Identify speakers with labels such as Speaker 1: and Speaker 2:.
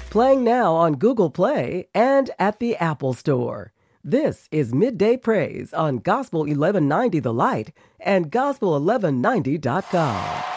Speaker 1: Playing now on Google Play and at the Apple Store. This is Midday Praise on Gospel 1190 The Light and Gospel1190.com.